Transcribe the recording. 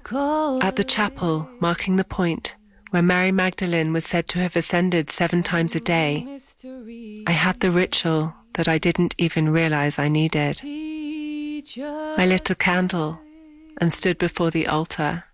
At the chapel marking the point where Mary Magdalene was said to have ascended 7 times a day, I had the ritual that I didn't even realize I needed. I lit a candle and stood before the altar,